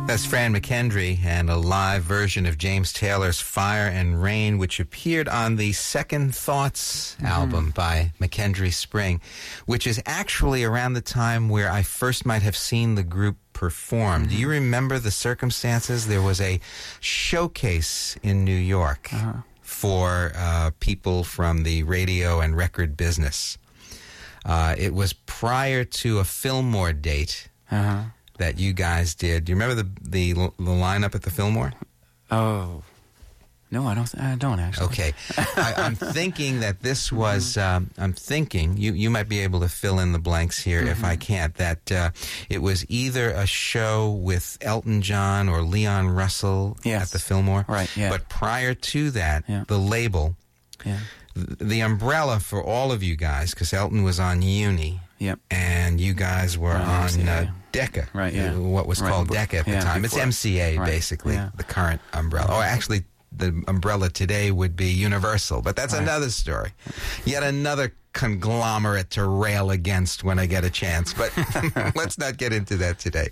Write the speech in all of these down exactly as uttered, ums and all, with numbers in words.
That's Fran McKendry and a live version of James Taylor's Fire and Rain, which appeared on the Second Thoughts mm-hmm. album by McKendry Spring, which is actually around the time where I first might have seen the group perform. Mm-hmm. Do you remember the circumstances? There was a showcase in New York uh-huh. for uh, people from the radio and record business. Uh, it was prior to a Fillmore date. Uh-huh. That you guys did. Do you remember the the, the lineup at the Fillmore? Oh, no, I don't. I don't actually. Okay, I, I'm thinking that this was. Um, I'm thinking you you might be able to fill in the blanks here mm-hmm. if I can't. That uh, it was either a show with Elton John or Leon Russell yes. at the Fillmore, right? Yeah. But prior to that, yeah. the label, yeah. the, the umbrella for all of you guys, because Elton was on Uni. Yep. And you guys were right, on uh, Decca, right? Yeah. What was right. called Decca at the yeah, time. before. It's M C A, right. basically, yeah. the current umbrella. Or actually, the umbrella today would be Universal, but that's right. another story. Yet another conglomerate to rail against when I get a chance. But let's not get into that today.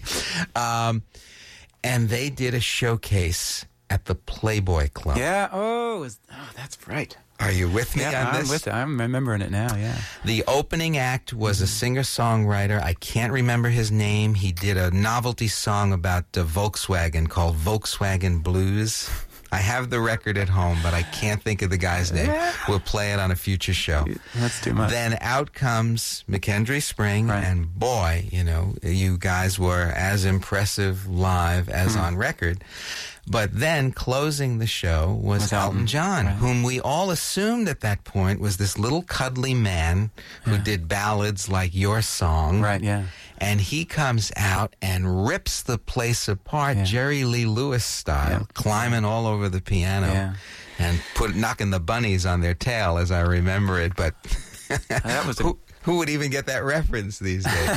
Um, and they did a showcase at the Playboy Club. Yeah. Oh, is, oh that's right. Are you with me yeah, on I'm this? With it. I'm remembering it now, yeah. The opening act was a singer-songwriter. I can't remember his name. He did a novelty song about uh, Volkswagen called Volkswagen Blues. I have the record at home, but I can't think of the guy's name. We'll play it on a future show. That's too much. Then out comes McKendry Spring, right. and boy, you know, you guys were as impressive live as mm. on record. But then closing the show was With Elton John, right. whom we all assumed at that point was this little cuddly man who yeah. did ballads like Your Song. Right, yeah. And he comes out and rips the place apart, yeah. Jerry Lee Lewis style, yeah. climbing all over the piano yeah. and put knocking the bunnies on their tail, as I remember it. But that was a... who, who would even get that reference these days?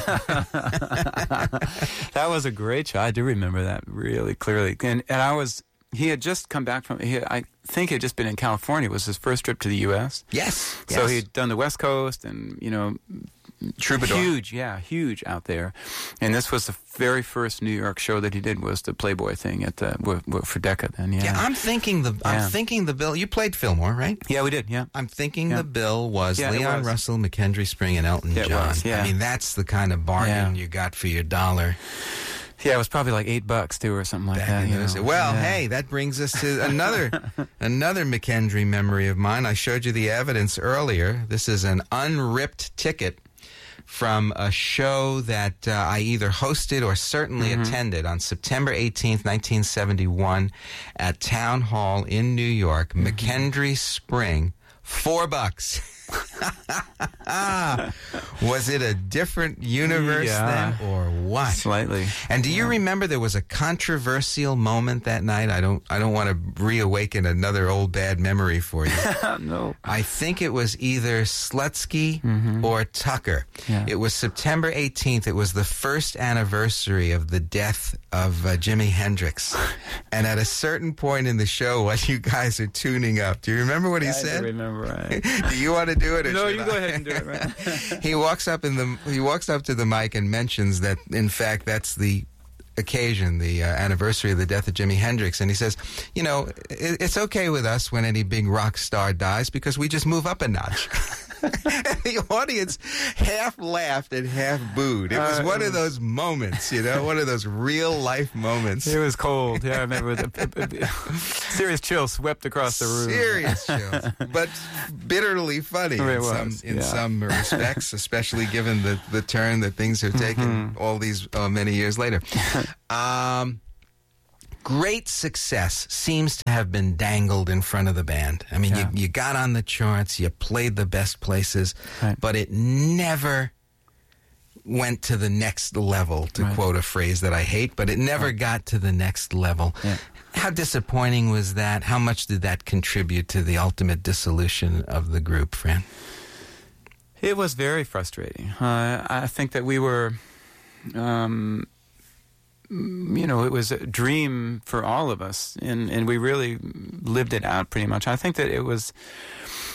That was a great show. I do remember that really clearly. And and I was... He had just come back from... He had, I think he had just been in California. It was his first trip to the U S Yes. So yes. he'd done the West Coast and, you know... Troubadour. Huge, yeah, huge out there. And this was the very first New York show that he did was the Playboy thing at the w- w- for Decca then, yeah. Yeah, I'm thinking the I'm yeah. thinking the bill. You played Fillmore, right? Yeah, we did, yeah. I'm thinking yeah. the bill was yeah, Leon was. Russell, McKendry Spring, and Elton yeah, John. Was, yeah. I mean, that's the kind of bargain yeah. you got for your dollar. Yeah, it was probably like eight bucks too, or something like Back that. You know? Well, yeah. hey, that brings us to another another McKendry memory of mine. I showed you the evidence earlier. This is an unripped ticket from a show that uh, I either hosted or certainly mm-hmm. attended on September eighteenth, nineteen seventy-one at Town Hall in New York. Mm-hmm. McKendry Spring, four bucks. Was it a different universe yeah. then, or what? Slightly. And do you yeah. remember there was a controversial moment that night? I don't. I don't want to reawaken another old bad memory for you. No. I think it was either Slutsky mm-hmm. or Tucker. Yeah. It was September eighteenth. It was the first anniversary of the death of uh, Jimi Hendrix. And at a certain point in the show, while you guys are tuning up, do you remember what he I said? I remember. Right. Do you want to do it? Or no, should you I? go ahead and do it. Right. He walks up in the he walks up to the mic and mentions that in fact that's the occasion, the uh, anniversary of the death of Jimi Hendrix, and he says, you know, it, it's okay with us when any big rock star dies because we just move up a notch. And the audience half laughed and half booed. It was uh, one it was, of those moments, you know, one of those real life moments. It was cold. Yeah, I remember the serious chill swept across the room. Serious chills, but bitterly funny it in was, some in yeah. some respects, especially given the, the turn that things have taken mm-hmm. all these uh, many years later. Um, great success seems to have been dangled in front of the band. I mean, yeah. you, you got on the charts, you played the best places, right. but it never went to the next level, to right. quote a phrase that I hate, but it never right. got to the next level. Yeah. How disappointing was that? How much did that contribute to the ultimate dissolution of the group, Fran? It was very frustrating. Uh, I think that we were... Um, you know, it was a dream for all of us, and, and we really lived it out pretty much. I think that it was,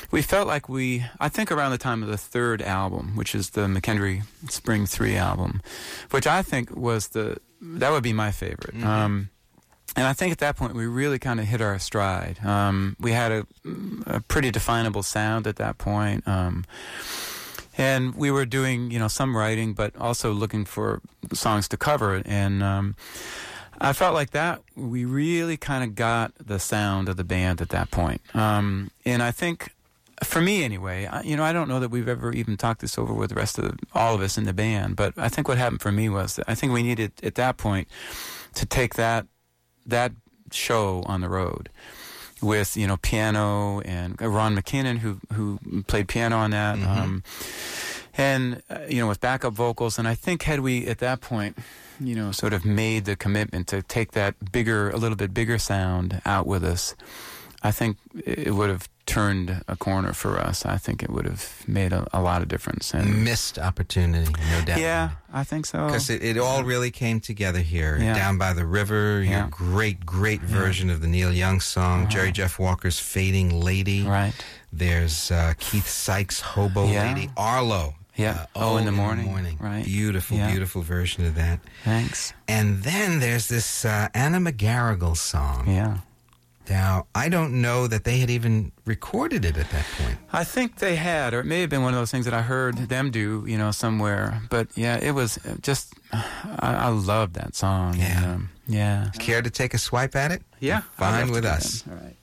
we felt like we, I think around the time of the third album, which is the McKendree Spring three album, which I think was the, that would be my favorite. Mm-hmm. Um, and I think at that point we really kind of hit our stride. Um, we had a, a pretty definable sound at that point. Um, and we were doing, you know, some writing, but also looking for songs to cover. And um, I felt like that we really kind of got the sound of the band at that point. Um, and I think, for me anyway, I, you know, I don't know that we've ever even talked this over with the rest of the, all of us in the band, but I think what happened for me was that I think we needed at that point to take that that show on the road with, you know, piano and Ron McKinnon who who played piano on that, mm-hmm. um, and uh, you know, with backup vocals. And I think had we at that point, you know, sort of made the commitment to take that bigger, a little bit bigger sound out with us, I think it would have turned a corner for us. I think it would have made a, a lot of difference. And missed opportunity, no doubt. Yeah, I think so. Because it, it all really came together here. Yeah. Down by the River, yeah. your great, great version yeah. of the Neil Young song, uh-huh. Jerry Jeff Walker's Fading Lady. Right. There's uh, Keith Sykes' Hobo yeah. Lady. Arlo. Yeah. Uh, oh, in the in morning. the morning. Right. Beautiful, yeah. beautiful version of that. Thanks. And then there's this uh, Anna McGarrigle song. Yeah. Now, I don't know that they had even recorded it at that point. I think they had, or it may have been one of those things that I heard them do, you know, somewhere. But yeah, it was just, I, I loved that song. Yeah. And, um, yeah. Care to take a swipe at it? Yeah. Fine with us. All right.